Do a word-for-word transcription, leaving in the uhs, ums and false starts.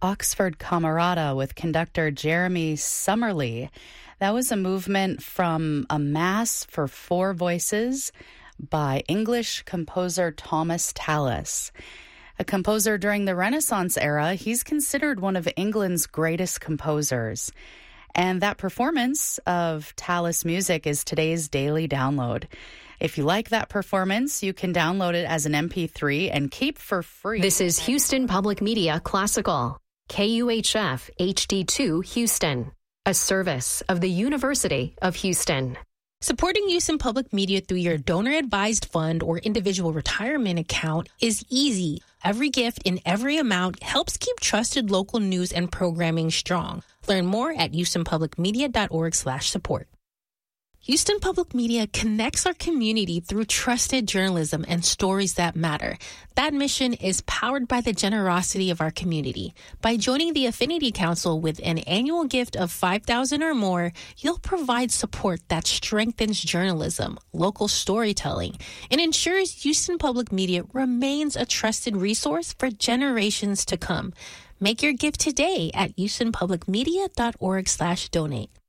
Oxford Camerata with conductor Jeremy Summerlee. That was a movement from a mass for four voices by English composer Thomas Tallis. A composer during the Renaissance era, he's considered one of England's greatest composers. And that performance of Tallis music is today's daily download. If you like that performance, you can download it as an M P three and keep for free. This is Houston Public Media Classical, K U H F H D two Houston, a service of the University of Houston. Supporting Houston Public Media through your donor-advised fund or individual retirement account is easy. Every gift in every amount helps keep trusted local news and programming strong. Learn more at houstonpublicmedia.org slash support. Houston Public Media connects our community through trusted journalism and stories that matter. That mission is powered by the generosity of our community. By joining the Affinity Council with an annual gift of five thousand dollars or more, you'll provide support that strengthens journalism, local storytelling, and ensures Houston Public Media remains a trusted resource for generations to come. Make your gift today at houstonpublicmedia.org slash donate.